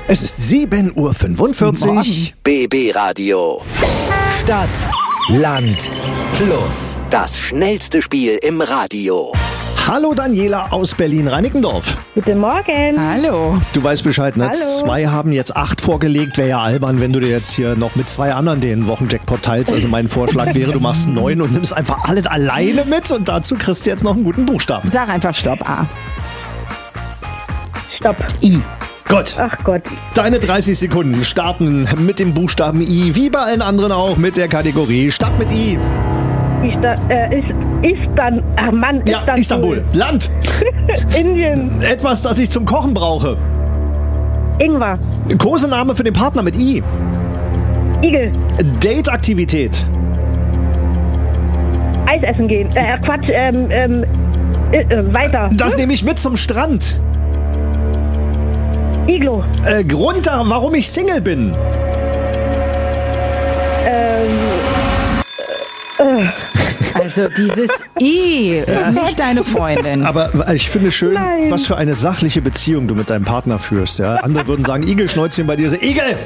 Es ist 7:45 Uhr. BB Radio. Stadt, Land, Plus. Das schnellste Spiel im Radio. Hallo Daniela aus Berlin-Reinickendorf. Guten Morgen. Hallo. Du weißt Bescheid, ne? Hallo. 2 haben jetzt 8 vorgelegt. Wäre ja albern, wenn du dir jetzt hier noch mit 2 anderen den Wochenjackpot teilst. Also mein Vorschlag wäre, du machst 9 und nimmst einfach alles alleine mit. Und dazu kriegst du jetzt noch einen guten Buchstaben. Sag einfach Stopp, A. Stopp. I. Gut. Ach Gott. Deine 30 Sekunden starten mit dem Buchstaben I. Wie bei allen anderen auch mit der Kategorie Stadt mit I. Istanbul. Land. Indien. Etwas, das ich zum Kochen brauche. Ingwer. Kosename für den Partner mit I. Igel. Date-Aktivität. Eis essen gehen. Weiter. Das nehme ich mit zum Strand. Iglo. Grund, warum ich Single bin. Also dieses I ist nicht deine Freundin. Aber ich finde schön, Nein. was für eine sachliche Beziehung du mit deinem Partner führst. Ja? Andere würden sagen, Igelschnäuzchen, bei dir ist Igel.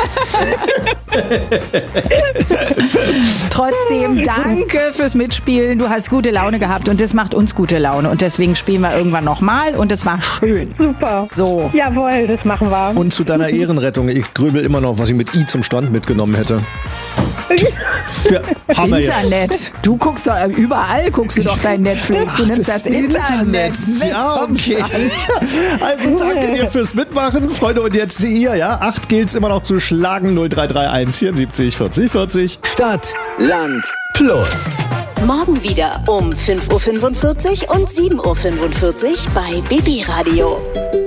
Trotzdem, danke fürs Mitspielen. Du hast gute Laune gehabt und das macht uns gute Laune. Und deswegen spielen wir irgendwann nochmal und es war schön. Super. So. Jawohl, das machen wir. Und zu deiner Ehrenrettung, ich grübel immer noch, was ich mit I zum Strand mitgenommen hätte. Haben wir jetzt. Internet. Du guckst doch überall, guckst du doch dein Netflix. Du nimmst das Internet. mit Ja, vom okay. Strand. Also danke dir fürs Mitmachen, Freunde. Und jetzt ihr, ja. 8 gilt's immer noch zu schlagen. 0331 74 40 40. Stadt, Land, Plus. Morgen wieder um 5:45 Uhr und 7:45 Uhr bei BB Radio.